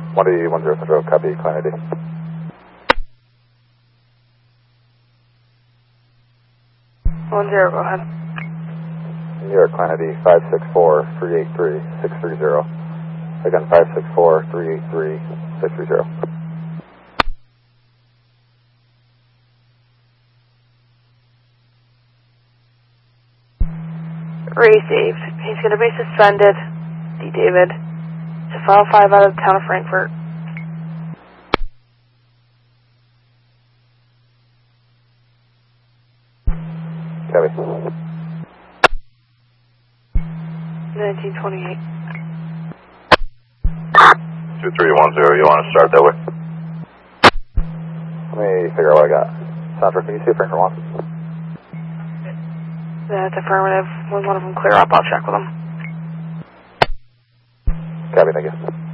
18010 Central, copy, client ID. Go ahead. New York, client ID 564-383-630. Again, 564-383-630. Received. He's going to be suspended. D. David. To file 5 out of the town of Frankfurt. Copy. 1928. 2310, you want to start that way? Let me figure out what I got. Sandra, can you see Frankfurt 1? That's affirmative. When one of them clear up, I'll check with them. Copy, thank you.